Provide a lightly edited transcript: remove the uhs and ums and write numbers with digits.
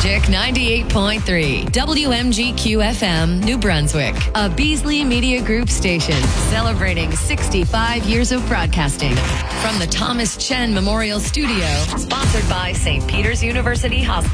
Magic 98.3, WMGQ FM, New Brunswick, a Beasley Media Group station celebrating 65 years of broadcasting from the Thomas Chen Memorial Studio, sponsored by St. Peter's University Hospital.